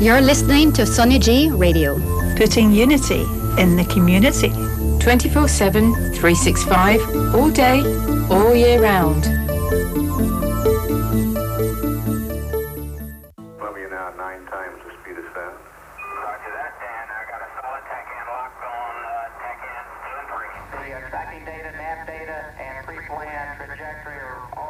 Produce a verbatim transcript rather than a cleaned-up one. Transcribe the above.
You're listening to Sonny G Radio. Putting unity in the community. twenty-four seven, three sixty-five, all day, all year round. Columbia now at nine times the speed of sound. Roger that, Dan. I got a solid tech in locked on uh, tech in two and three. The uh, tracking data, nav data, and pre-plan trajectory are